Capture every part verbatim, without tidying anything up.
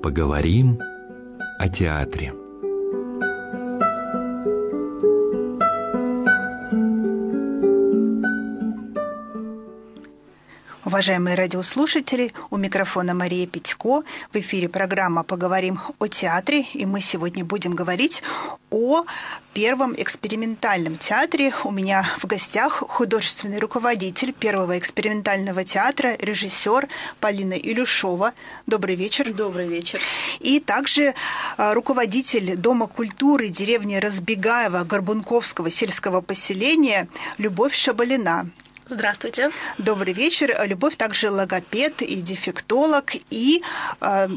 Поговорим о театре. Уважаемые радиослушатели, у микрофона Мария Петько. В эфире программа «Поговорим о театре». И мы сегодня будем говорить о первом экспериментальном театре. У меня в гостях художественный руководитель первого экспериментального театра, режиссер Полина Илюшова. Добрый вечер. Добрый вечер. И также руководитель Дома культуры деревни Разбегаево Горбунковского сельского поселения Любовь Шабалина. Здравствуйте. Добрый вечер. Любовь также логопед и дефектолог, и э,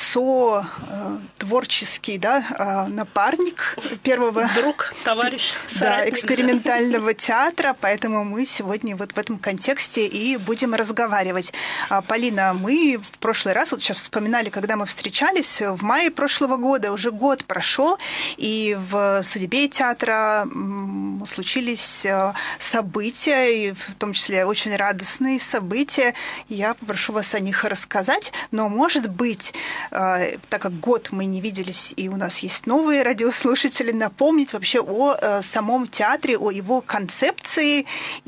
со-творческий да, э, напарник первого друг, товарищ, да, экспериментального театра, поэтому мы сегодня вот в этом контексте и будем разговаривать. А, Полина, мы в прошлый раз, вот сейчас вспоминали, когда мы встречались, в мае прошлого года, уже год прошел, и в судьбе театра м, случились события, и в в том числе очень радостные события. Я попрошу вас о них рассказать. Но, может быть, э, так как год мы не виделись, и у нас есть новые радиослушатели, напомнить вообще о э, самом театре, о его концепции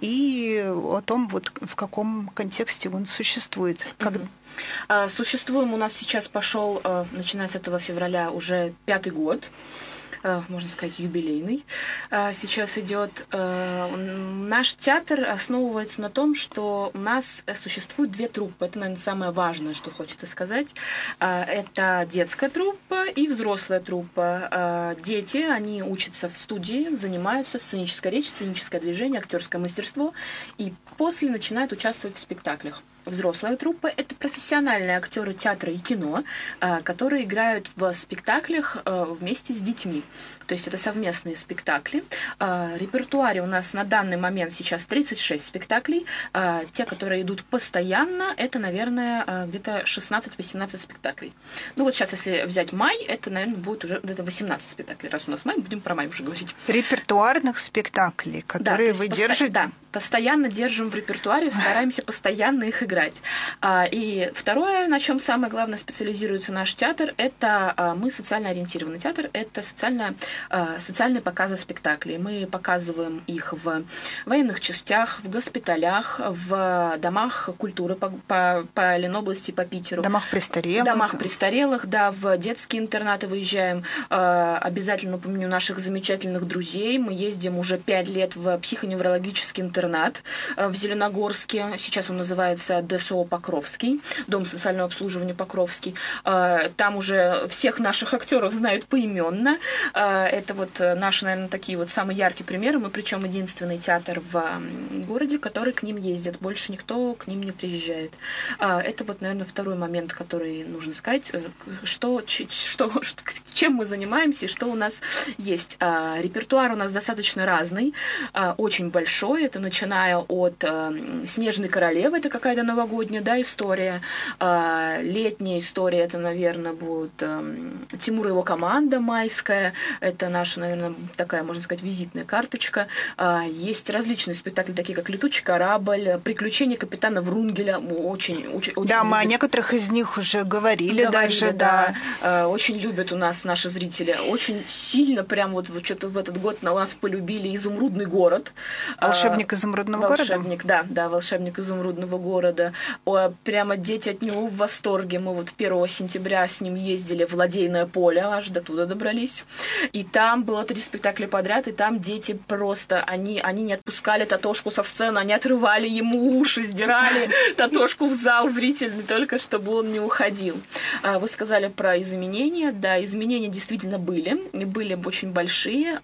и о том, вот, в каком контексте он существует. Как... Mm-hmm. Существуем у нас сейчас пошел, начиная с этого февраля, уже пятый год. Можно сказать, юбилейный. Сейчас идет. Наш театр основывается на том, что у нас существует две труппы. Это, наверное, самое важное, что хочется сказать. Это детская труппа и взрослая труппа. Дети, они учатся в студии, занимаются сценической речью, сценическое движение, актерское мастерство, и после начинают участвовать в спектаклях. Взрослая труппа – это профессиональные актеры театра и кино, которые играют в спектаклях вместе с детьми. То есть это совместные спектакли. В репертуаре у нас на данный момент сейчас тридцать шесть спектаклей. Те, которые идут постоянно, это, наверное, где-то шестнадцать-восемнадцать спектаклей. Ну вот сейчас, если взять май, это, наверное, будет уже где-то восемнадцать спектаклей. Раз у нас май, будем про май уже говорить. Репертуарных спектаклей, которые да, вы посто... держите? Да, постоянно держим в репертуаре, стараемся постоянно их играть. И второе, на чем самое главное специализируется наш театр, это мы социально ориентированный театр, это социально социальные показы спектаклей. Мы показываем их в военных частях, в госпиталях, в домах культуры по, по, по Ленобласти, по Питеру. В домах престарелых. В домах престарелых, да, в детские интернаты выезжаем. Обязательно помню наших замечательных друзей. Мы ездим уже пять лет в психоневрологический интернат в Зеленогорске. Сейчас он называется ДСО Покровский, Дом социального обслуживания Покровский. Там уже всех наших актеров знают поименно. Это вот наши, наверное, такие вот самые яркие примеры. Мы, причем, единственный театр в городе, который к ним ездит. Больше никто к ним не приезжает. Это вот, наверное, второй момент, который нужно сказать, что, что, чем мы занимаемся и что у нас есть. Репертуар у нас достаточно разный, очень большой. Это начиная от «Снежной королевы», это какая-то новогодняя, да, история. Летняя история, это, наверное, будет «Тимур и его команда» майская. Это наша, наверное, такая, можно сказать, визитная карточка. Есть различные спектакли, такие как «Летучий корабль», «Приключения капитана Врунгеля». Очень, очень, да, очень мы любят. О некоторых из них уже говорили, говорили даже. Да. Да. Очень любят у нас наши зрители. Очень сильно прям вот что-то в этот год на нас полюбили «Изумрудный город». «Волшебник изумрудного Волшебник, города»? Волшебник, да, да, «Волшебник изумрудного города». О, прямо дети от него в восторге. Мы вот первого сентября с ним ездили в Ладейное поле, аж до туда добрались. И там было три спектакля подряд, и там дети просто, они, они не отпускали Татошку со сцены, они отрывали ему уши, сдирали Татошку в зал зрительный, только чтобы он не уходил. Вы сказали про изменения. Да, изменения действительно были, и были очень большие.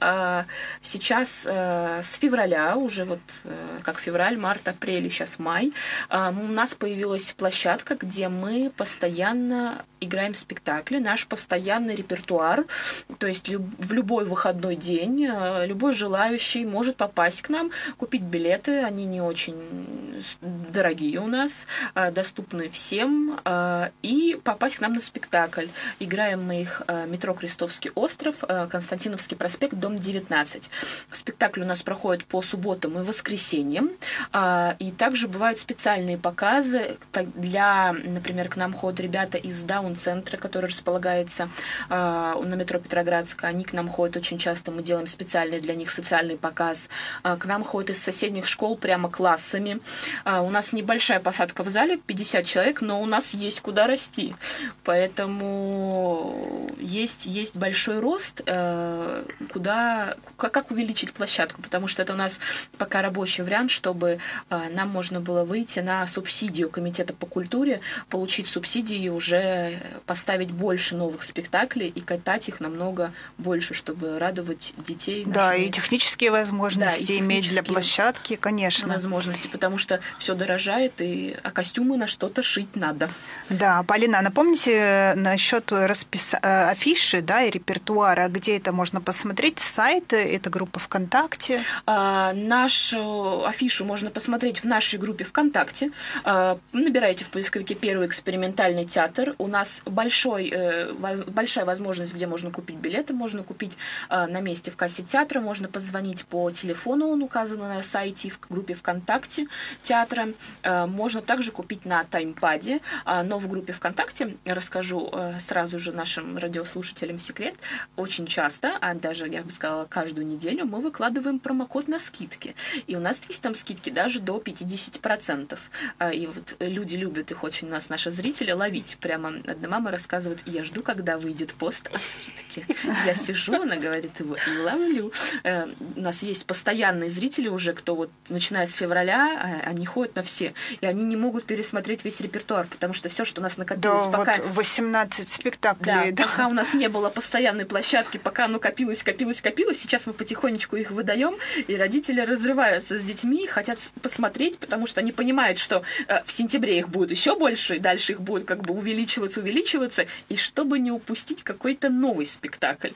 Сейчас с февраля, уже вот как февраль, март, апрель, сейчас май, у нас появилась площадка, где мы постоянно играем спектакли, наш постоянный репертуар, то есть в любой выходной день. Любой желающий может попасть к нам, купить билеты. Они не очень дорогие у нас, доступны всем. И попасть к нам на спектакль. Играем мы их метро Крестовский остров, Константиновский проспект, дом девятнадцать. Спектакль у нас проходит по субботам и воскресеньям. И также бывают специальные показы для, например, к нам ходят ребята из Даун-центра, который располагается на метро Петроградская. Они к нам ходят очень часто, мы делаем специальный для них социальный показ. К нам ходят из соседних школ прямо классами. У нас небольшая посадка в зале, пятьдесят человек, но у нас есть куда расти. Поэтому есть, есть большой рост, куда, как увеличить площадку, потому что это у нас пока рабочий вариант, чтобы нам можно было выйти на субсидию Комитета по культуре, получить субсидии и уже поставить больше новых спектаклей и катать их намного больше, чтобы радовать детей. Да, нашими... и технические возможности да, и иметь технические для площадки, конечно. Возможности, потому что все дорожает, и, а костюмы на что-то шить надо. Да, Полина, напомните насчет распис... афиши, да, и репертуара, где это можно посмотреть? Сайт, это группа ВКонтакте? А, нашу афишу можно посмотреть в нашей группе ВКонтакте. А, набирайте в поисковике «Первый экспериментальный театр». У нас большой, э, воз... большая возможность, где можно купить билеты, можно купить э, на месте в кассе театра, можно позвонить по телефону, он указан на сайте в группе ВКонтакте театра. Э, можно также купить на таймпаде, э, но в группе ВКонтакте, расскажу э, сразу же нашим радиослушателям секрет, очень часто, а даже, я бы сказала, каждую неделю мы выкладываем промокод на скидки. И у нас есть там скидки даже до пятьдесят процентов. Э, и вот люди любят их очень, у нас наши зрители, ловить. Прямо одна мама рассказывает: я жду, когда выйдет пост о скидке. Я сижу, она говорит, его и ловлю. Э, у нас есть постоянные зрители уже, кто вот, начиная с февраля, они ходят на все. И они не могут пересмотреть весь репертуар, потому что все, что у нас накопилось, да, пока... вот восемнадцать спектаклей. Да, да, пока у нас не было постоянной площадки, пока оно копилось, копилось, копилось, сейчас мы потихонечку их выдаем, и родители разрываются с детьми, хотят посмотреть, потому что они понимают, что э, в сентябре их будет еще больше, и дальше их будет как бы увеличиваться, увеличиваться, и чтобы не упустить какой-то новый спектакль.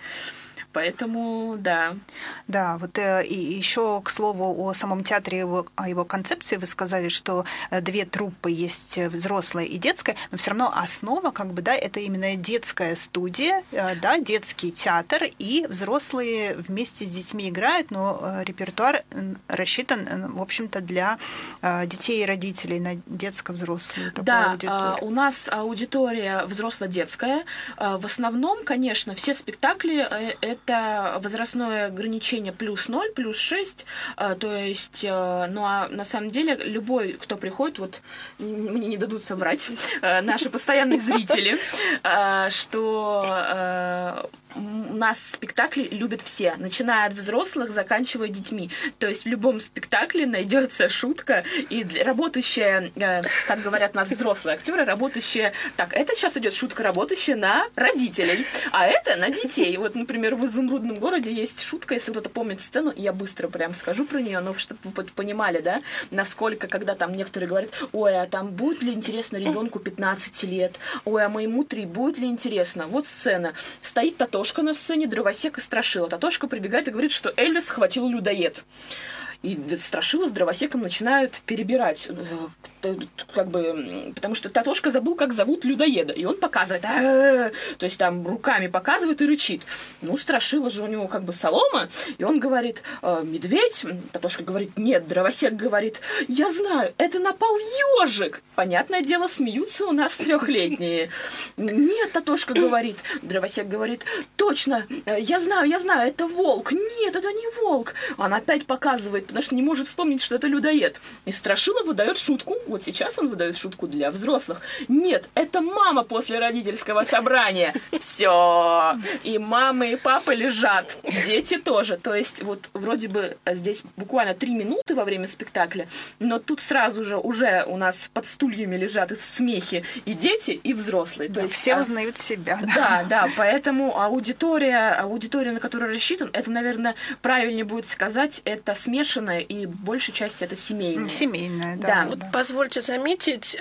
Поэтому, да. Да, вот э, и еще, к слову, о самом театре, его, о его концепции вы сказали, что две труппы есть, взрослая и детская, но все равно основа, как бы, да, это именно детская студия, э, да, детский театр, и взрослые вместе с детьми играют, но э, репертуар рассчитан, э, в общем-то, для э, детей и родителей, на детско-взрослую такую да, аудиторию. Да, у нас аудитория взросло-детская. В основном, конечно, все спектакли — это Это возрастное ограничение плюс ноль, плюс шесть, то есть, ну а на самом деле любой, кто приходит, вот мне не дадут соврать, наши постоянные зрители, что у нас спектакли любят все, начиная от взрослых, заканчивая детьми. То есть в любом спектакле найдется шутка, и работающая, как говорят у нас взрослые актеры, работающая, так, это сейчас идет шутка, работающая на родителей, а это на детей. Вот, например, в «Изумрудном городе» есть шутка, если кто-то помнит сцену, я быстро прям скажу про нее, но чтобы вы понимали, да, насколько, когда там некоторые говорят, ой, а там будет ли интересно ребенку пятнадцать лет, ой, а моему три, будет ли интересно? Вот сцена, стоит Татошка на сцене, дровосек и Страшила. Татошка прибегает и говорит, что Эльвис схватил людоед. И Страшила с дровосеком начинают перебирать, как бы, потому что Татошка забыл, как зовут людоеда, и он показывает, то есть там руками показывает и рычит. Ну, Страшила же у него как бы солома, и он говорит, медведь, Татошка говорит, нет, дровосек говорит, я знаю, это напал ежик. Понятное дело, смеются у нас трехлетние. Нет, Татошка говорит, дровосек говорит, точно, я знаю, я знаю, это волк. Нет, это не волк. Она опять показывает, потому что не может вспомнить, что это людоед. И Страшила выдает шутку. Вот сейчас он выдает шутку для взрослых. Нет, это мама после родительского собрания. Все. И мама, и папа лежат. Дети тоже. То есть вот вроде бы здесь буквально три минуты во время спектакля, но тут сразу же уже у нас под стульями лежат в смехе и дети, и взрослые. Да, То есть, все узнают себя. Да, да, да. Поэтому аудитория, аудитория, на которую рассчитан, это, наверное, правильнее будет сказать, это смешанное, и большей части это семейное. Семейное, да. Да. Вот да. позвольте позвольте заметить,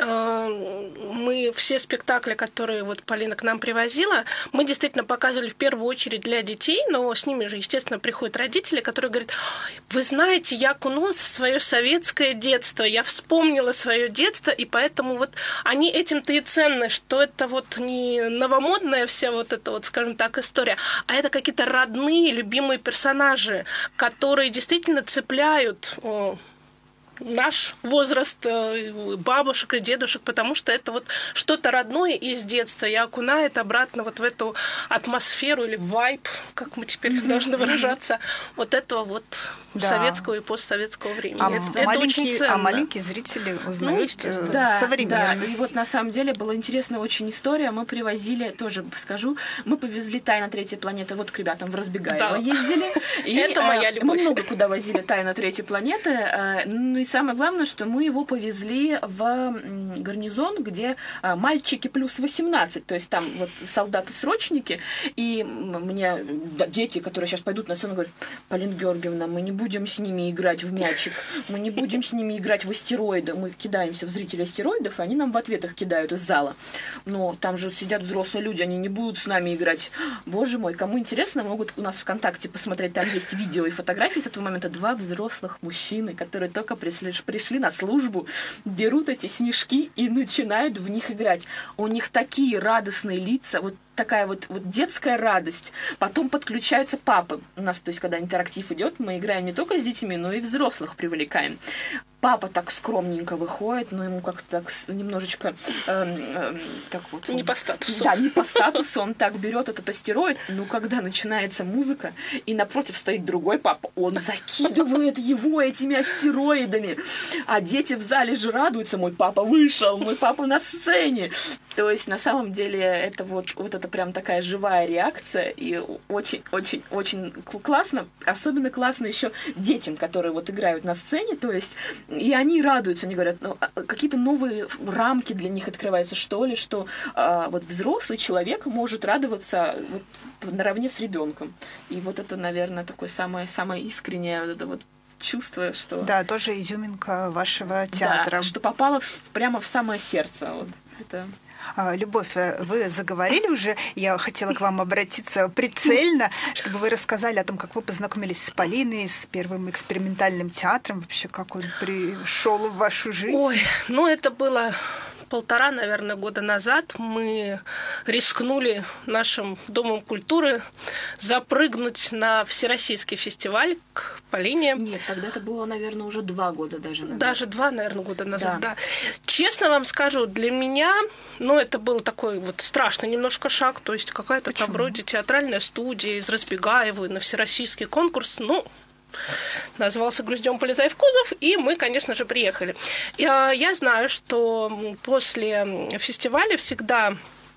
мы все спектакли, которые вот Полина к нам привозила, мы действительно показывали в первую очередь для детей, но с ними же, естественно, приходят родители, которые говорят: вы знаете, я окунулась в свое советское детство, я вспомнила свое детство, и поэтому вот они этим-то и ценны, что это вот не новомодная вся вот эта вот, скажем так, история, а это какие-то родные, любимые персонажи, которые действительно цепляют наш возраст бабушек и дедушек, потому что это вот что-то родное из детства и окунает обратно вот в эту атмосферу или вайб, как мы теперь mm-hmm. должны выражаться, mm-hmm. вот этого вот да. советского и постсоветского времени. А, это, это очень ценно. А маленькие зрители узнают ну, да, современность. Да. И вот на самом деле была интересная очень история. Мы привозили, тоже скажу, мы повезли «Тайна третьей планеты» вот к ребятам в Разбегаево да. ездили. И, это моя любовь. Мы много куда возили «Тайна третьей планеты». Ну и самое главное, что мы его повезли в гарнизон, где мальчики плюс восемнадцать, то есть там вот солдаты-срочники, и мне да, дети, которые сейчас пойдут на сцену, говорят: Полина Георгиевна, мы не будем с ними играть в мячик, мы не будем с ними играть в астероиды, мы кидаемся в зрителей астероидов, и они нам в ответ их кидают из зала. Но там же сидят взрослые люди, они не будут с нами играть. Боже мой, кому интересно, могут у нас ВКонтакте посмотреть, там есть видео и фотографии с этого момента. Два взрослых мужчины, которые только пришли пришли на службу, берут эти снежки и начинают в них играть. У них такие радостные лица, вот такая вот, вот детская радость. Потом подключаются папы. У нас, то есть, когда интерактив идет, мы играем не только с детьми, но и взрослых привлекаем. Папа так скромненько выходит, но ему как-то так немножечко э, э, так вот... Не по статусу. Да, не по статусу. Он так берет этот астероид, но когда начинается музыка, и напротив стоит другой папа, он закидывает его этими астероидами. А дети в зале же радуются: мой папа вышел, мой папа на сцене. То есть, на самом деле, это вот, вот это прям такая живая реакция, и очень-очень-очень классно. Особенно классно еще детям, которые вот играют на сцене, то есть и они радуются, они говорят, ну, какие-то новые рамки для них открываются, что ли, что а, вот взрослый человек может радоваться вот наравне с ребенком. И вот это, наверное, такое самое, самое искреннее вот это вот чувство, что... Да, тоже изюминка вашего театра. Да, что попало в, прямо в самое сердце. Вот это... Любовь, вы заговорили уже, я хотела к вам обратиться прицельно, чтобы вы рассказали о том, как вы познакомились с Полиной, с первым экспериментальным театром, вообще как он пришел в вашу жизнь. Ой, ну это было полтора, наверное, года назад. Мы рискнули нашим Домом культуры запрыгнуть на всероссийский фестиваль к Полине. Нет, тогда это было, наверное, уже два года даже назад. Даже два, наверное, года назад, да. да. Честно вам скажу, для меня, ну, это был такой вот страшный немножко шаг, то есть какая-то Почему? там вроде театральная студия из Разбегаева на всероссийский конкурс, ну, назывался «Груздем полезай в кузов», и мы, конечно же, приехали. Я знаю, что после фестиваля всегда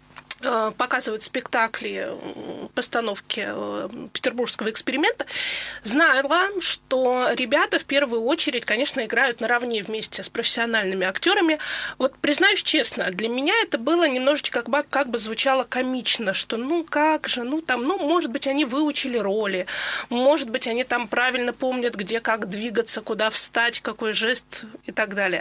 показывают спектакли, постановки петербургского эксперимента, знала, что ребята в первую очередь, конечно, играют наравне вместе с профессиональными актерами. Вот, признаюсь честно, для меня это было немножечко как бы, как бы звучало комично, что ну как же, ну там, ну, может быть, они выучили роли, может быть, они там правильно помнят, где как двигаться, куда встать, какой жест и так далее.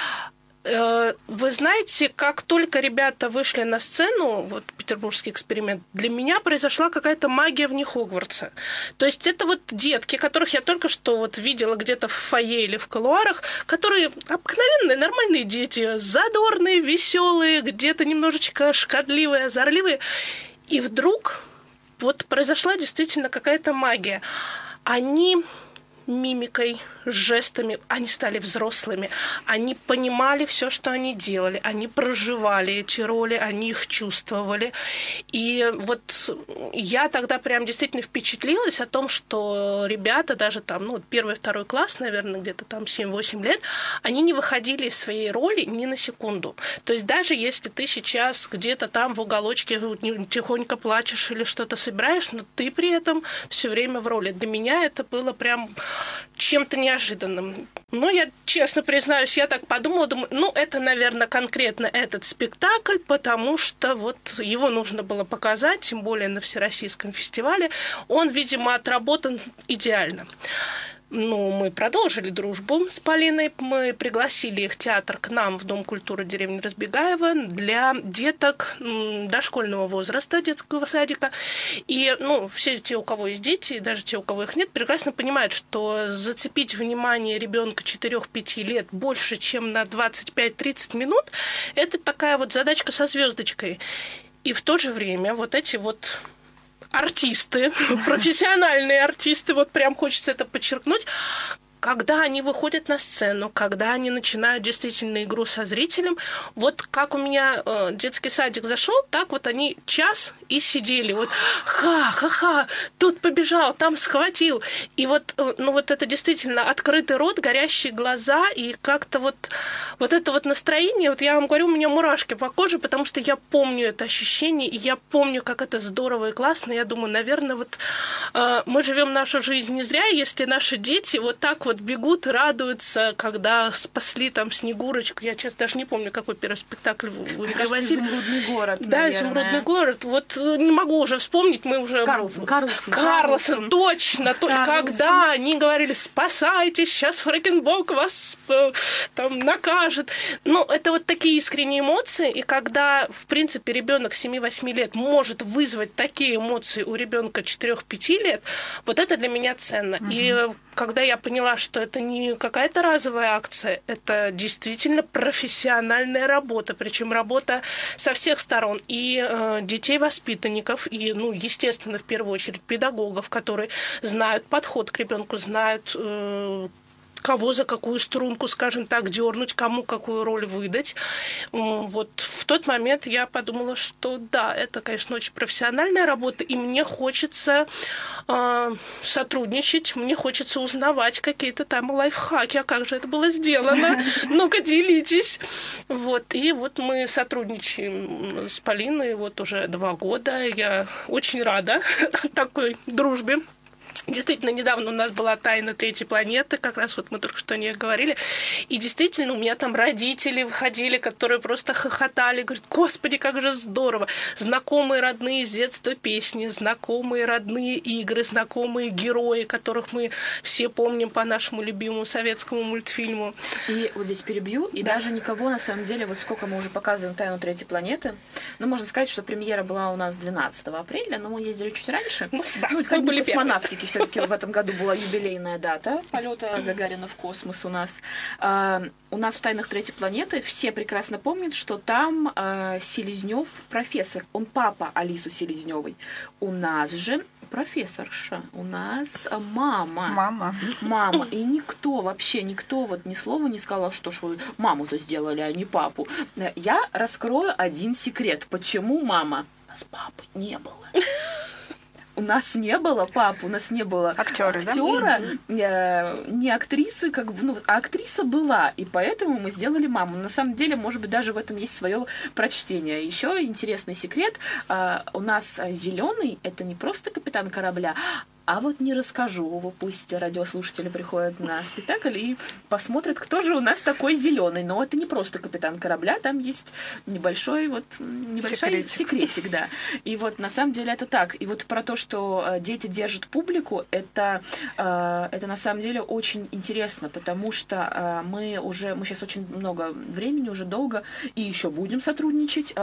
Вы знаете, как только ребята вышли на сцену, вот петербургский эксперимент, для меня произошла какая-то магия вне Хогвартса. То есть это вот детки, которых я только что вот видела где-то в фойе или в кулуарах, которые обыкновенные, нормальные дети, задорные, веселые, где-то немножечко шкодливые, озорливые. И вдруг вот произошла действительно какая-то магия. Они мимикой, жестами, они стали взрослыми, они понимали все, что они делали, они проживали эти роли, они их чувствовали. И вот я тогда прям действительно впечатлилась о том, что ребята, даже там, ну, первый, второй класс, наверное, где-то там семь-восемь лет, они не выходили из своей роли ни на секунду. То есть даже если ты сейчас где-то там в уголочке тихонько плачешь или что-то собираешь, но ты при этом все время в роли. Для меня это было прям чем-то неожиданным. Ну, я честно признаюсь, я так подумала, думаю, ну, это, наверное, конкретно этот спектакль, потому что вот его нужно было показать, тем более на Всероссийском фестивале. Он, видимо, отработан идеально. ну, мы продолжили дружбу с Полиной. Мы пригласили их театр к нам в Дом культуры деревни Разбегаева для деток дошкольного возраста, детского садика. И, ну, все те, у кого есть дети, и даже те, у кого их нет, прекрасно понимают, что зацепить внимание ребенка четыре-пять лет больше, чем на двадцать пять-тридцать минут, это такая вот задачка со звездочкой. И в то же время вот эти вот артисты, профессиональные артисты, вот прям хочется это подчеркнуть, когда они выходят на сцену, когда они начинают действительно игру со зрителем, вот как у меня э, детский садик зашел, так вот они час и сидели, вот ха-ха-ха, тут побежал, там схватил. И вот, э, ну вот это действительно открытый рот, горящие глаза, и как-то вот, вот это вот настроение, вот я вам говорю, у меня мурашки по коже, потому что я помню это ощущение, и я помню, как это здорово и классно. Я думаю, наверное, вот э, мы живем нашу жизнь не зря, если наши дети вот так вот бегут, радуются, когда спасли там Снегурочку. Я, честно, даже не помню, какой первый спектакль вы привозили. «Изумрудный город», Да, наверное. «Изумрудный город». Вот не могу уже вспомнить, мы уже... Карлсон, Карлсон. Карлсон, точно, точно. Когда они говорили, спасайтесь, сейчас Фрэкенбок вас э, там накажет. Ну, это вот такие искренние эмоции, и когда, в принципе, ребенок семи-восьми лет может вызвать такие эмоции у ребенка четыре-пять лет, вот это для меня ценно. Угу. И когда я поняла, что это не какая-то разовая акция, это действительно профессиональная работа, причем работа со всех сторон, и э, детей-воспитанников, и, ну, естественно, в первую очередь педагогов, которые знают подход к ребенку, знают, э, кого за какую струнку, скажем так, дернуть, кому какую роль выдать. Вот в тот момент я подумала, что да, это, конечно, очень профессиональная работа, и мне хочется э, сотрудничать, мне хочется узнавать какие-то там лайфхаки, а как же это было сделано? Ну-ка, делитесь. Вот, и вот мы сотрудничаем с Полиной вот уже два года. Я очень рада такой дружбе. Действительно, недавно у нас была «Тайна третьей планеты», как раз вот мы только что о ней говорили, и действительно у меня там родители выходили, которые просто хохотали, говорят, господи, как же здорово, знакомые родные с детства песни, знакомые родные игры, знакомые герои, которых мы все помним по нашему любимому советскому мультфильму. И вот здесь перебью, и да. даже никого, на самом деле, вот сколько мы уже показываем «Тайну третьей планеты», ну, можно сказать, что премьера была у нас двенадцатого апреля, но мы ездили чуть раньше. Ну, да, ну, как мы были космонавтики. Все-таки в этом году была юбилейная дата полета Гагарина в космос у нас. А, у нас в «Тайнах третьей планеты» все прекрасно помнят, что там а, Селезнёв профессор. Он папа Алисы Селезнёвой. У нас же профессорша. У нас мама. Мама. Мама. И никто, вообще никто вот ни слова не сказал, что ж вы маму-то сделали, а не папу. Я раскрою один секрет. Почему мама? У нас папы не было. У нас не было папы, у нас не было Актеры, актера, да? э, не актрисы, как бы, ну, а актриса была, и поэтому мы сделали маму. На самом деле, может быть, даже в этом есть свое прочтение. Еще интересный секрет: э, у нас зеленый это не просто капитан корабля. А вот не расскажу, пусть радиослушатели приходят на спектакль и посмотрят, кто же у нас такой зеленый. Но это не просто капитан корабля, там есть небольшой вот небольшой секретик. секретик, да. И вот на самом деле это так. И вот про то, что дети держат публику, это, это на самом деле очень интересно, потому что мы уже, мы сейчас очень много времени, уже долго, и еще будем сотрудничать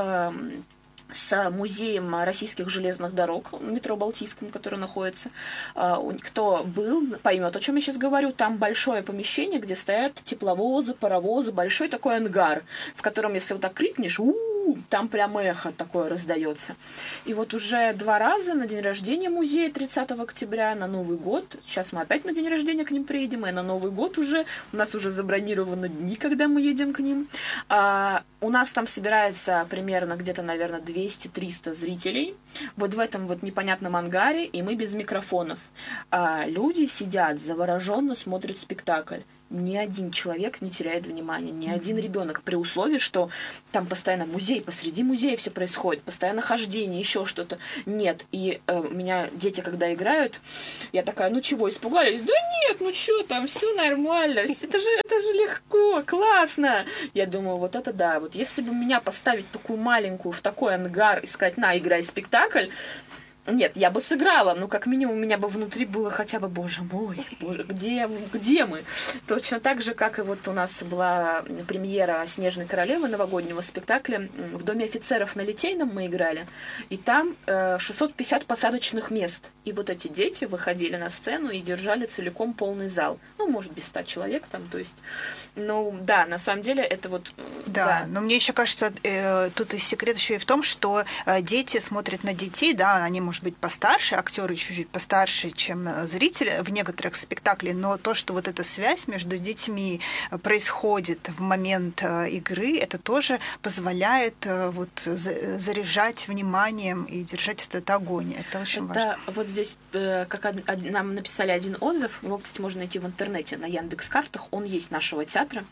с музеем российских железных дорог, метро Балтийском, который находится. Кто был, поймет, о чем я сейчас говорю. Там большое помещение, где стоят тепловозы, паровозы, большой такой ангар, в котором, если вот так крикнешь, у-у-у, там прям эхо такое раздается. И вот уже два раза на день рождения музея тридцатого октября, на Новый год, сейчас мы опять на день рождения к ним приедем, и на Новый год уже, у нас уже забронированы дни, когда мы едем к ним. А, у нас там собирается примерно где-то, наверное, двести-триста зрителей. Вот в этом вот непонятном ангаре, и мы без микрофонов. А люди сидят, завороженно смотрят спектакль. Ни один человек не теряет внимания, ни один ребенок, при условии, что там постоянно музей, посреди музея все происходит, постоянно хождение, еще что-то. Нет. И э, у меня дети, когда играют, я такая, ну чего, испугались? Да нет, ну что там, все нормально, это же, это же легко, классно. Я думаю, вот это да, вот если бы меня поставить такую маленькую в такой ангар и сказать, на, играй спектакль, Нет, я бы сыграла, но как минимум у меня бы внутри было хотя бы, боже мой, боже, где, где мы? Точно так же, как и вот у нас была премьера «Снежной королевы» новогоднего спектакля. В Доме офицеров на Литейном мы играли, и там э, шестьсот пятьдесят посадочных мест. И вот эти дети выходили на сцену и держали целиком полный зал. Ну, может, без ста человек там, то есть... Ну, да, на самом деле это вот... Да, да. Но мне еще кажется, э, тут и секрет еще и в том, что э, дети смотрят на детей, да, они, может быть, постарше, актеры чуть-чуть постарше, чем зрители в некоторых спектаклях, но то, что вот эта связь между детьми происходит в момент игры, это тоже позволяет вот заряжать вниманием и держать этот огонь. Это очень это важно. Вот здесь, как нам написали один отзыв, его, кстати, можно найти в интернете, на Яндекс.Картах, он есть нашего театра.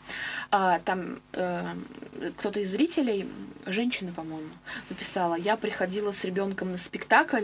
Там кто-то из зрителей, женщина, по-моему, написала: я приходила с ребенком на спектакль,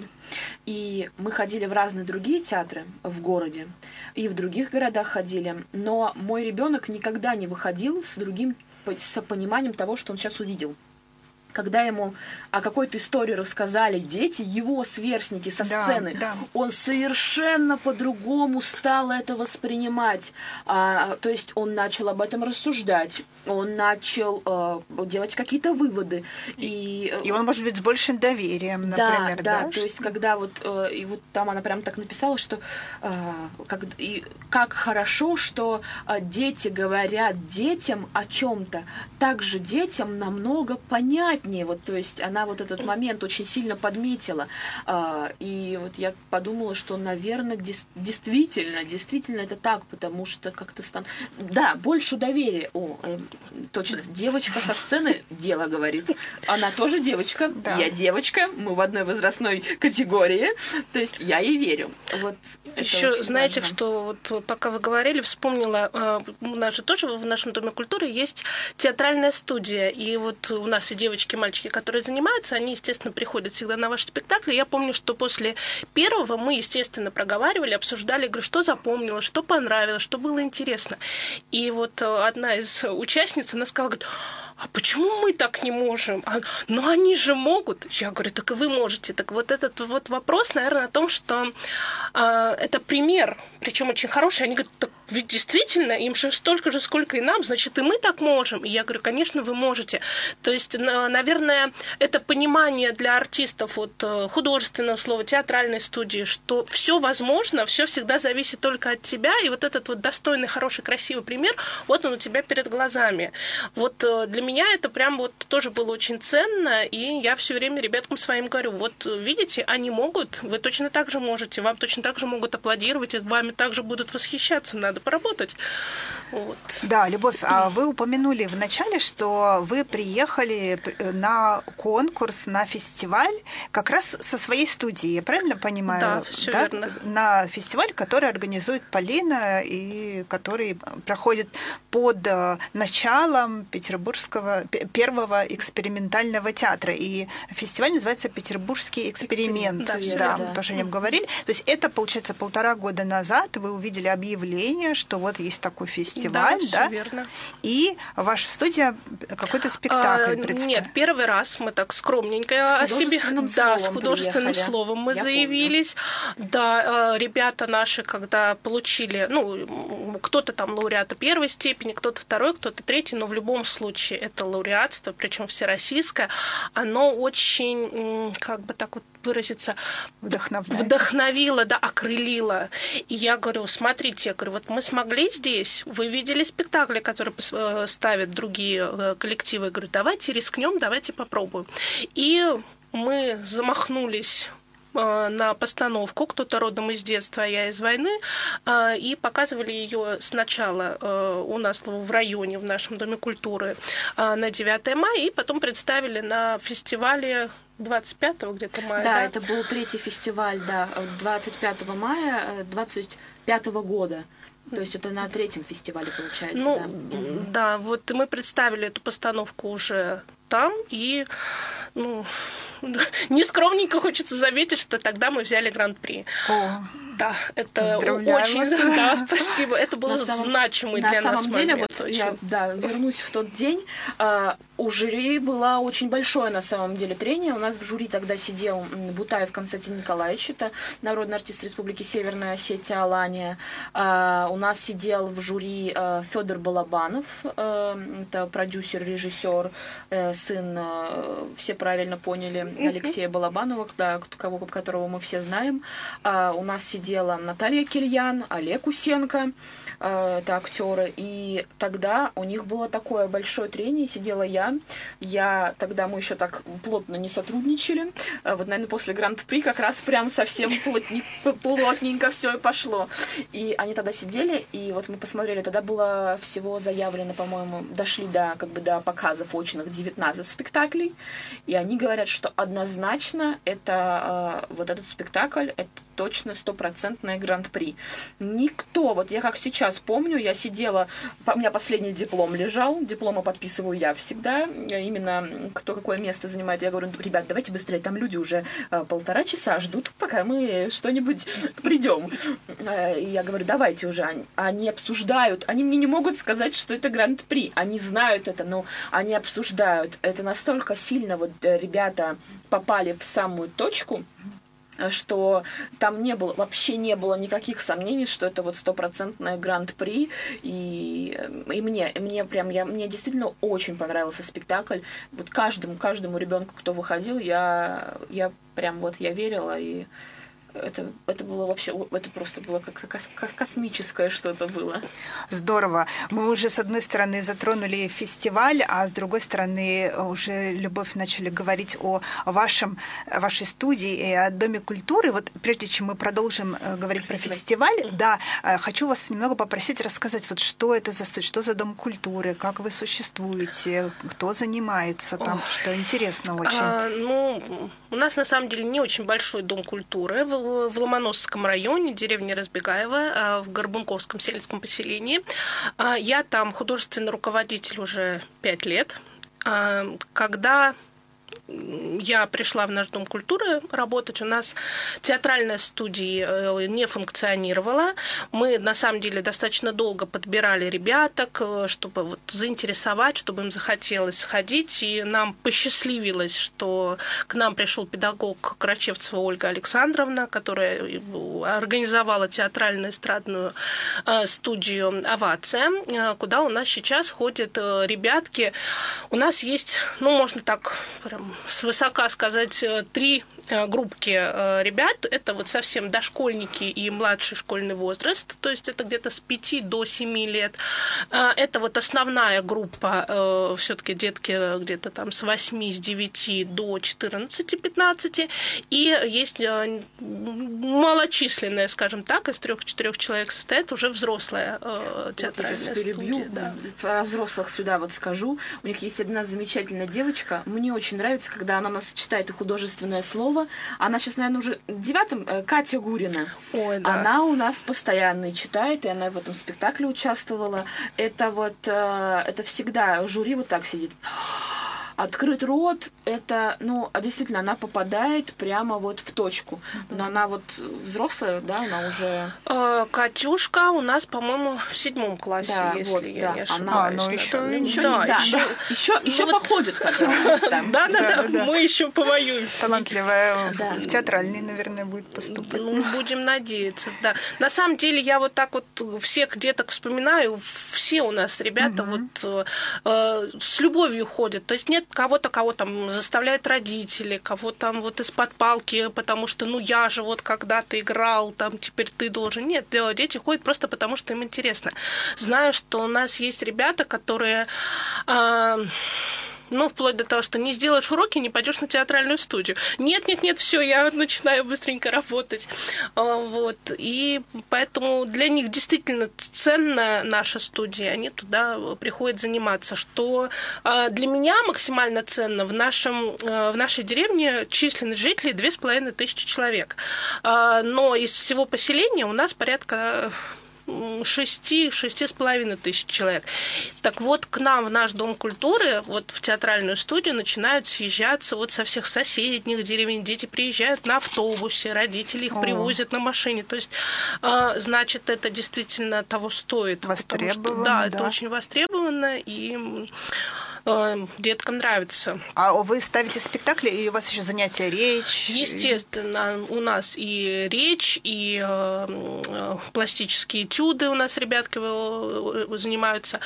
и мы ходили в разные другие театры в городе, и в других городах ходили, но мой ребенок никогда не выходил с другим, с пониманием того, что он сейчас увидел. Когда ему о какой-то истории рассказали дети, его сверстники со сцены, да, да. он совершенно по-другому стал это воспринимать. А, то есть он начал об этом рассуждать, он начал а, делать какие-то выводы. И, и он, может быть, с большим доверием, например. Да, да, да? То есть когда вот, и вот там она прям так написала, что как, и, как хорошо, что дети говорят детям о чем-то, также детям намного понятнее. Вот, то есть она вот этот момент очень сильно подметила. И вот я подумала, что, наверное, действительно, действительно это так, потому что как-то стан... Да, больше доверия. О, э, точно, девочка со сцены дело говорит. Она тоже девочка, да. Я девочка, мы в одной возрастной категории, то есть я ей верю. Вот еще знаете, важно. Что вот пока вы говорили, вспомнила, у нас же тоже в нашем Доме культуры есть театральная студия, и вот у нас и девочки, мальчики, которые занимаются, они, естественно, приходят всегда на ваши спектакли. Я помню, что после первого мы, естественно, проговаривали, обсуждали, говорю, что запомнилось, что понравилось, что было интересно. И вот одна из участниц, она сказала, говорит: а почему мы так не можем? А, ну, они же могут. Я говорю, так и вы можете. Так вот этот вот вопрос, наверное, о том, что э, это пример, причем очень хороший. Они говорят, так ведь действительно, им же столько же, сколько и нам, значит, и мы так можем. И я говорю, конечно, вы можете. То есть, наверное, это понимание для артистов от художественного слова, театральной студии, что все возможно, все всегда зависит только от тебя. И вот этот вот достойный, хороший, красивый пример, вот он у тебя перед глазами. Вот для меня это прям вот тоже было очень ценно, и я все время ребяткам своим говорю, вот видите, они могут, вы точно так же можете, вам точно так же могут аплодировать, и вами также будут восхищаться, надо поработать. Вот. Да, Любовь, а вы упомянули вначале, что вы приехали на конкурс, на фестиваль как раз со своей студии, я правильно понимаю? Да, все да? верно. На фестиваль, который организует Полина и который проходит под началом Петербургского первого экспериментального театра. И фестиваль называется «Петербургский эксперимент». эксперимент. Да, да, мы тоже о нем говорили. То есть это, получается, полтора года назад вы увидели объявление, что вот есть такой фестиваль, да? да? Верно. И ваша студия какой-то спектакль а, представила. Нет, первый раз мы так скромненько о себе... Да, с художественным приехали. словом мы Я заявились. Помню. Да, ребята наши, когда получили, ну, кто-то там лауреата первой степени, кто-то второй, кто-то третий, но в любом случае это лауреатство, причем всероссийское, оно очень, как бы так вот выразиться, вдохновило, да, окрылило. И я говорю, смотрите, я говорю, вот мы смогли здесь, вы видели спектакли, которые ставят другие коллективы, я говорю, давайте рискнем, давайте попробуем. И мы замахнулись на постановку, кто-то родом из детства, а я из войны, и показывали ее сначала у нас в районе, в нашем Доме культуры на девятое мая, и потом представили на фестивале двадцать пятого где-то мая. Да, да, это был третий фестиваль, да, двадцать пятого мая двадцать пятого года. То есть это на третьем фестивале получается, ну, да? Да, вот мы представили эту постановку уже там, и, ну, нескромненько хочется заметить, что тогда мы взяли гран-при. О, да, это очень... Да, спасибо. Это был на самом, значимый на для нас момент. На самом деле, вот я да, вернусь в тот день. У жюри было очень большое, на самом деле, трение. У нас в жюри тогда сидел Бутаев Константин Николаевич, это народный артист Республики Северная Осетия, Алания. У нас сидел в жюри Федор Балабанов, это продюсер, режиссер, сын, все правильно поняли, Алексея Балабанова, да, кого, которого мы все знаем. У нас сидела Наталья Кильян, Олег Усенко, это актеры. И тогда у них было такое большое трение, сидела я. Я тогда мы еще так плотно не сотрудничали. Вот, наверное, после Гран-при как раз прям совсем плотненько все и пошло. И они тогда сидели, и вот мы посмотрели, тогда было всего заявлено, по-моему, дошли до, как бы, до показов очных девятнадцать спектаклей. И они говорят, что однозначно это вот этот спектакль, это точно стопроцентное Гран-при. Никто, вот я как сейчас помню, я сидела, у меня последний диплом лежал, дипломы подписываю я всегда, именно кто какое место занимает. Я говорю, ребят, давайте быстрее, там люди уже полтора часа ждут, пока мы что-нибудь придем. И я говорю, давайте уже. Они, они обсуждают, они мне не могут сказать, что это Гран-при, они знают это, но они обсуждают. Это настолько сильно вот ребята попали в самую точку, что там не было, вообще не было никаких сомнений, что это вот стопроцентное Гран-при. И, и мне, мне прям, я, мне действительно очень понравился спектакль. Вот каждому, каждому ребенку, кто выходил, я, я прям вот, я верила, и это, это было вообще, это просто было как, как космическое что-то было. Здорово. Мы уже, с одной стороны, затронули фестиваль, а с другой стороны, уже, Любовь, начали говорить о вашем, вашей студии и о Доме культуры. Вот прежде чем мы продолжим говорить про фестиваль, фестиваль да, хочу вас немного попросить рассказать, вот что это за студия, что за Дом культуры, как вы существуете, кто занимается там, Ох. Что интересно очень. А, ну, у нас, на самом деле, не очень большой Дом культуры в Ломоносовском районе, деревня Разбегаево, в Горбунковском сельском поселении. Я там художественный руководитель уже пять лет. Когда я пришла в наш Дом культуры работать, у нас театральная студия не функционировала. Мы, на самом деле, достаточно долго подбирали ребяток, чтобы вот заинтересовать, чтобы им захотелось ходить. И нам посчастливилось, что к нам пришел педагог Крачевцева Ольга Александровна, которая организовала театральную эстрадную студию «Овация», куда у нас сейчас ходят ребятки. У нас есть, ну, можно так прям свысока сказать, три группки ребят. Это вот совсем дошкольники и младший школьный возраст, то есть это где-то с пяти до семи лет. Это вот основная группа, все-таки детки где-то там с восьми, с девяти до четырнадцати-пятнадцати. И есть малочисленная, скажем так, из трех-четырех человек состоит уже взрослая театральная вот студия. Да. Про взрослых сюда вот скажу. У них есть одна замечательная девочка. Мне очень нравится, когда она у нас читает и художественное слово. Она сейчас, наверное, уже девятым, Катя Гурина. Ой, да. Она у нас постоянно читает, и она в этом спектакле участвовала. Это вот, это всегда жюри вот так сидит. Открыт рот, это, ну, действительно, она попадает прямо вот в точку. Но она вот взрослая, да, она уже... Катюшка у нас, по-моему, в седьмом классе, да, если вот, я да. не ошибаюсь. Она, ну, еще, да, еще, да, да, еще, еще, еще походит, как говорится. Да, да, да, мы еще повоюем. Талантливая, в театральный, наверное, будет поступать. Ну, будем надеяться, да. На самом деле, я вот так вот всех деток вспоминаю, все у нас ребята вот с любовью ходят. То есть нет кого-то, кого там заставляют родители, кого там вот из-под палки, потому что, ну, я же вот когда-то играл, там, теперь ты должен. Нет, дети ходят просто потому, что им интересно. Знаю, что у нас есть ребята, которые... Э, ну, вплоть до того, что не сделаешь уроки, не пойдешь на театральную студию. Нет, нет, нет, все, я начинаю быстренько работать. Вот. И поэтому для них действительно ценна наша студия. Они туда приходят заниматься. Что для меня максимально ценно, в, нашем, в нашей деревне численность жителей две с половиной тысячи человек. Но из всего поселения у нас порядка шести-шести с половиной тысяч человек. Так вот, к нам в наш Дом культуры, вот в театральную студию начинают съезжаться вот со всех соседних деревень. Дети приезжают на автобусе, родители их О. привозят на машине. То есть, значит, это действительно того стоит. Востребовано, что, да, да, это очень востребовано, и деткам нравится. А вы ставите спектакли, и у вас еще занятия речь? Естественно, у нас и речь, и э, пластические этюды у нас ребятки занимаются.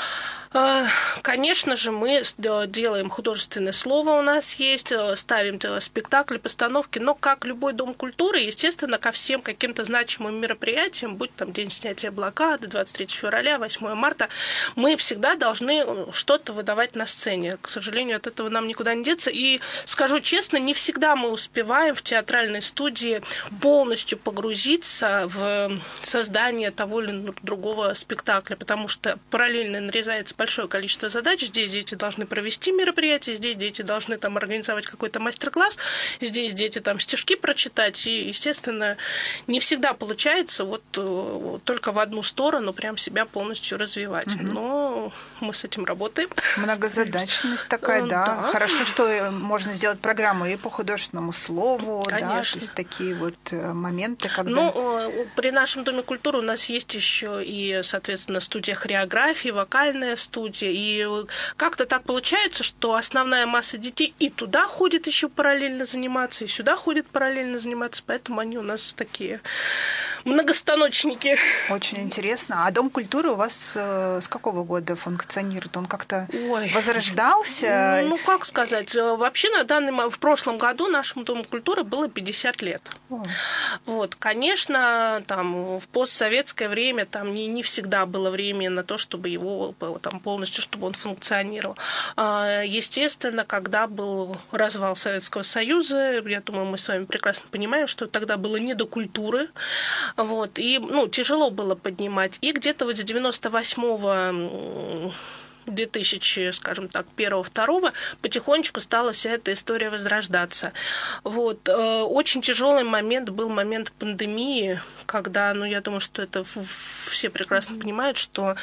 Конечно же, мы делаем художественное слово, у нас есть, ставим спектакли, постановки, но как любой дом культуры, естественно, ко всем каким-то значимым мероприятиям, будь там День снятия блокады, двадцать третьего февраля, восьмого марта, мы всегда должны что-то выдавать на сцене. К сожалению, от этого нам никуда не деться. И скажу честно, не всегда мы успеваем в театральной студии полностью погрузиться в создание того или другого спектакля, потому что параллельно нарезается большое количество задач. Здесь дети должны провести мероприятие, здесь дети должны там организовать какой-то мастер-класс, здесь дети там стишки прочитать. И, естественно, не всегда получается вот только в одну сторону прям себя полностью развивать. Угу. Но мы с этим работаем. Многозадачность такая, да. да. Хорошо, что можно сделать программу и по художественному слову, Конечно. Да, то есть такие вот моменты, когда... Ну, при нашем Доме культуры у нас есть еще и, соответственно, студия хореографии, вокальная студия, и как-то так получается, что основная масса детей и туда ходит еще параллельно заниматься, и сюда ходит параллельно заниматься, поэтому они у нас такие многостаночники. Очень интересно. А Дом культуры у вас э, с какого года функционирует? Он как-то Ой. возрождался? Ну, как сказать, вообще на данный момент, в прошлом году нашему Дому культуры было пятьдесят лет. О. Вот, конечно, там в постсоветское время там не, не всегда было времени на то, чтобы его там полностью, чтобы он функционировал. Естественно, когда был развал Советского Союза, я думаю, мы с вами прекрасно понимаем, что тогда было не до культуры, вот, и, ну, тяжело было поднимать. И где-то вот с девяносто восьмого две тысячи, скажем так, первого-второго потихонечку стала вся эта история возрождаться. Вот. Очень тяжелый момент был момент пандемии, когда, ну, я думаю, что это все прекрасно понимают, что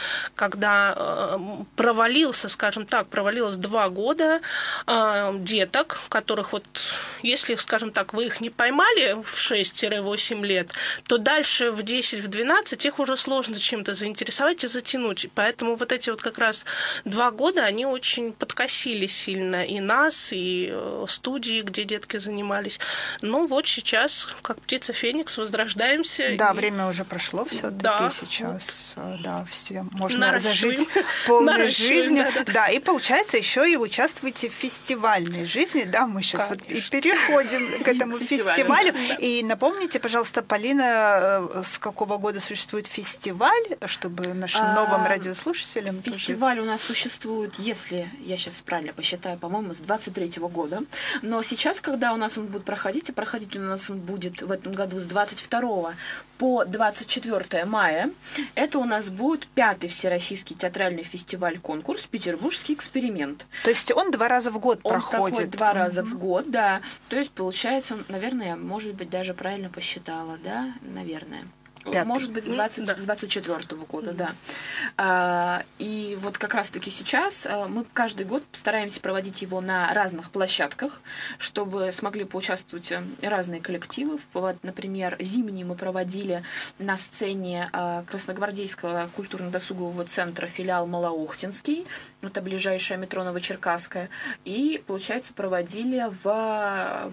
когда провалился, скажем так, провалилось два года деток, которых вот, если, скажем так, вы их не поймали в шесть-восемь лет, то дальше в десять-двенадцать их уже сложно чем-то заинтересовать и затянуть. Поэтому вот эти вот как раз два года они очень подкосили сильно и нас, и студии, где детки занимались. Но вот сейчас, как птица Феникс, возрождаемся. Да, и... время уже прошло все-таки да. сейчас. Да, все можно Наращуем. зажить полной Наращуем, жизнью. Да, да. да, и получается еще и участвуете в фестивальной жизни. Да, мы сейчас вот и переходим к этому фестивалю. И напомните, пожалуйста, Полина, с какого года существует фестиваль, чтобы нашим новым радиослушателям... Фестиваль у нас существует, если я сейчас правильно посчитаю, по-моему, с двадцать третьего года. Но сейчас, когда у нас он будет проходить, и проходить у нас он будет в этом году с двадцать второго по двадцать четвёртое мая, это у нас будет пятый Всероссийский театральный фестиваль-конкурс «Петербургский эксперимент». То есть он два раза в год он проходит? Он проходит два mm-hmm. раза в год, да. То есть, получается, наверное, может быть, даже правильно посчитала, да, наверное. Пятый. Может быть, с двадцать четвёртого года, да. А, и вот как раз-таки сейчас мы каждый год стараемся проводить его на разных площадках, чтобы смогли поучаствовать разные коллективы. Вот, например, зимний мы проводили на сцене Красногвардейского культурно-досугового центра филиал Малоохтинский, это ближайшее метро Новочеркасское, и, получается, проводили в,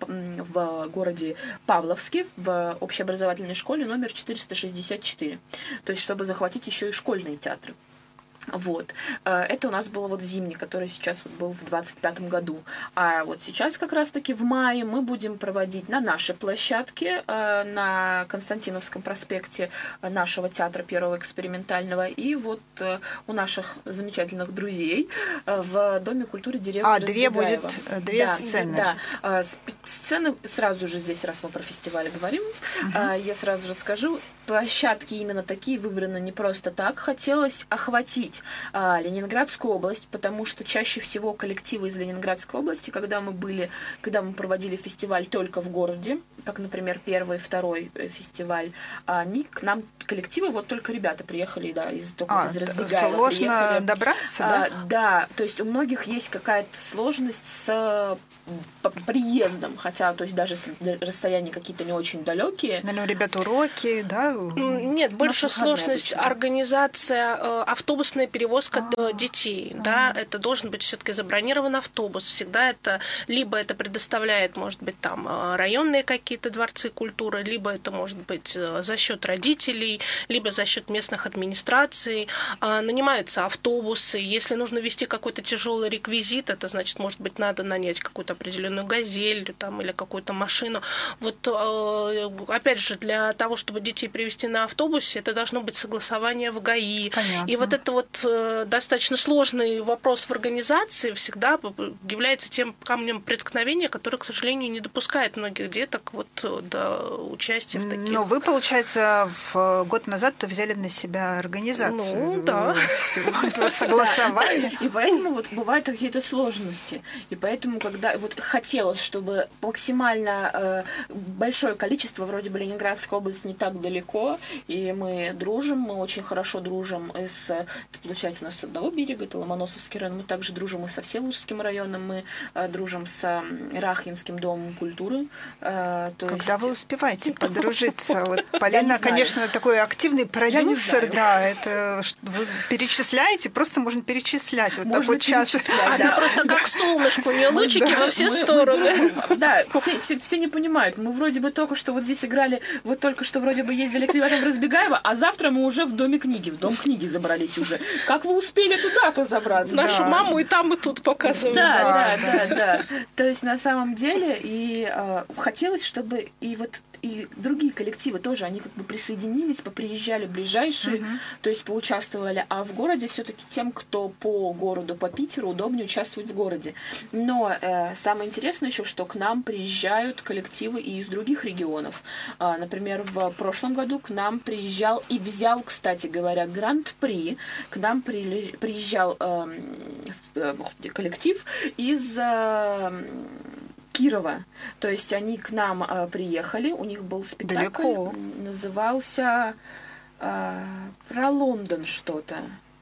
в городе Павловске, в общеобразовательной школе номер четыреста шестьдесят четыре. То есть, чтобы захватить еще и школьные театры. Вот. Это у нас было вот зимний, который сейчас вот был в двадцать пятом году. А вот сейчас как раз-таки в мае мы будем проводить на нашей площадке, на Константиновском проспекте нашего театра первого экспериментального, и вот у наших замечательных друзей в Доме культуры деревни А, две будет, две да, сцены. Да. сцены сразу же здесь, раз мы про фестиваль говорим, uh-huh. я сразу же скажу, площадки именно такие выбраны не просто так. Хотелось охватить а, Ленинградскую область, потому что чаще всего коллективы из Ленинградской области, когда мы были, когда мы проводили фестиваль только в городе, как, например, первый, второй фестиваль, они к нам коллективы, вот только ребята приехали, да, из только а, из Разбегаева. Сложно приехали. добраться, а, да? Да, то есть у многих есть какая-то сложность с приездом, хотя, то есть даже если расстояния какие-то не очень далекие. Наверное, у ребят уроки, да? Нет, больше сложность обычно. Организация, э, автобусная перевозка А-а-а. детей, А-а-а. да, это должен быть все-таки забронирован автобус. Всегда это, либо это предоставляет, может быть, там районные какие-то дворцы культуры, либо это может быть за счет родителей, либо за счет местных администраций. Э, нанимаются автобусы. Если нужно вести какой-то тяжелый реквизит, это значит, может быть, надо нанять какую-то определенную газель там, или какую-то машину. Вот опять же, для того, чтобы детей привезти на автобусе, это должно быть согласование в ГАИ. Понятно. И вот это вот достаточно сложный вопрос в организации всегда является тем камнем преткновения, который, к сожалению, не допускает многих деток вот до участия в таких. Но вы, получается, в год назад взяли на себя организацию. Ну, да. Всего этого согласования. И поэтому вот бывают какие-то сложности. И поэтому, когда вот хотелось, чтобы максимально э, большое количество, вроде бы Ленинградская область не так далеко, и мы дружим, мы очень хорошо дружим с, это получается у нас с одного берега, это Ломоносовский район, мы также дружим и со Всеволожским районом, мы э, дружим с Рахинским домом культуры. Э, то Когда есть... вы успеваете подружиться? Вот Полина, конечно, такой активный продюсер, да, это вы перечисляете, просто можно перечислять вот так вот час. Она просто как солнышко, у нее лучики во все стороны. Да, все не понимают. Мы вроде бы только что вот здесь играли, вот только что вроде бы ездили к ребятам в Разбегаево, а завтра мы уже в Доме книги, в Дом книги забрались уже. Как вы успели туда-то забраться? Нашу маму и там, и тут показывают. Да, да, да, да. То есть на самом деле и хотелось, чтобы и вот и другие коллективы тоже, они как бы присоединились, поприезжали ближайшие, uh-huh. то есть поучаствовали. А в городе все-таки тем, кто по городу, по Питеру, удобнее участвовать в городе. Но э, самое интересное еще, что к нам приезжают коллективы и из других регионов. А, например, в прошлом году к нам приезжал и взял, кстати говоря, Гран-при. К нам при, приезжал э, коллектив из... Э, Кирова. То есть они к нам э, приехали, у них был спектакль, Далеко. Назывался э, про Лондон что-то.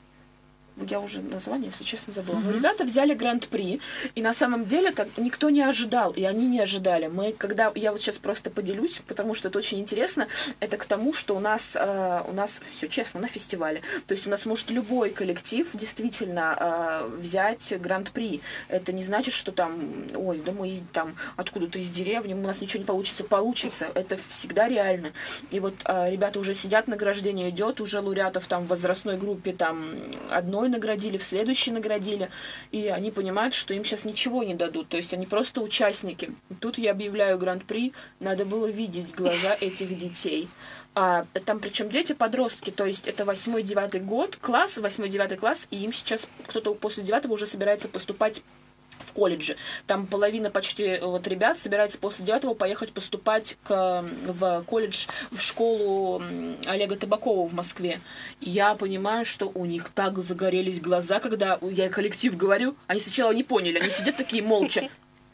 Я уже название, если честно, забыла. Но ребята взяли Гран-при, и на самом деле так никто не ожидал, и они не ожидали. Мы, когда я вот сейчас просто поделюсь, потому что это очень интересно, это к тому, что у нас, э, у нас все честно, на фестивале. То есть у нас может любой коллектив действительно э, взять Гран-при. Это не значит, что там, ой, да мы из, там откуда-то из деревни, у нас ничего не получится, получится. Это всегда реально. И вот э, ребята уже сидят, награждение идет, уже лауреатов там в возрастной группе там одной наградили, в следующей наградили, и они понимают, что им сейчас ничего не дадут, то есть они просто участники. Тут я объявляю Гран-при, надо было видеть глаза этих детей. А, там причем дети подростки, то есть это восьмой-девятый год, класс, восьмой-девятый класс, и им сейчас кто-то после девятого уже собирается поступать в колледже. Там половина почти вот ребят собирается после девятого поехать поступать к, в колледж, в школу Олега Табакова в Москве. И я понимаю, что у них так загорелись глаза, когда я коллектив говорю, они сначала не поняли, они сидят такие молча.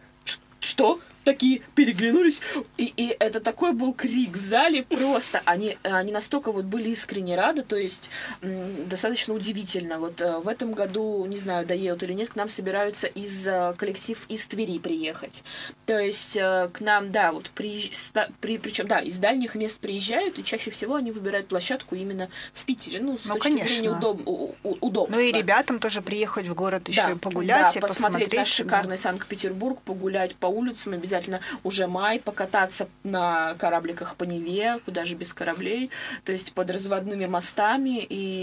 Что? Такие переглянулись, и, и это такой был крик в зале просто. Они, они настолько вот были искренне рады, то есть м, достаточно удивительно. Вот э, в этом году, не знаю, доедут или нет, к нам собираются из э, коллектив из Твери приехать. То есть э, к нам, да, вот при, при, причем, да, из дальних мест приезжают, и чаще всего они выбирают площадку именно в Питере. Ну, с ну, точки конечно. зрения удоб, у, у, удобства. Ну и ребятам тоже приехать в город еще да, и погулять, да, и посмотреть. посмотреть. Наш шикарный да. Санкт-Петербург, погулять по улицам, обязательно уже май, покататься на корабликах по Неве, куда же без кораблей, то есть под разводными мостами,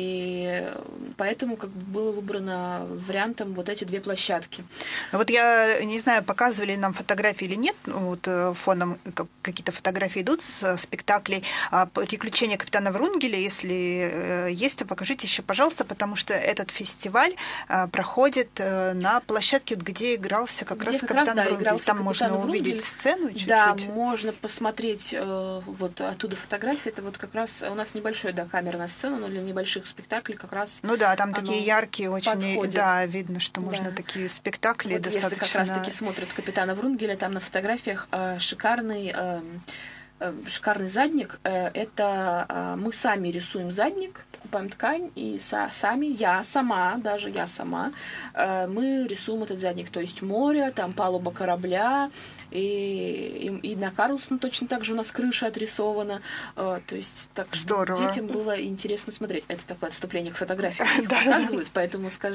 и поэтому как бы было выбрано вариантом вот эти две площадки. Вот я не знаю, показывали нам фотографии или нет, вот фоном какие-то фотографии идут с спектаклей «Приключения капитана Врунгеля», если есть, покажите еще, пожалуйста, потому что этот фестиваль проходит на площадке, где игрался как где раз как капитан раз, да, Врунгель. Там можно увидеть видеть сцену чуть-чуть? Да, можно посмотреть э, вот оттуда фотографии. Это вот как раз у нас небольшой, да, камерная сцена, но для небольших спектаклей как раз. Ну да, там такие яркие очень, подходит. Да, видно, что можно да. такие спектакли вот достаточно. Если как раз-таки смотрят «Капитана Врунгеля», там на фотографиях э, шикарный. Э, шикарный задник. Это мы сами рисуем задник, покупаем ткань, и сами, я сама, даже я сама, мы рисуем этот задник. То есть море, там палуба корабля, и, и, и на Карлсон точно так же у нас крыша отрисована. То есть так здорово. Детям было интересно смотреть. Это такое отступление к фотографии. Их показывают, поэтому скажу.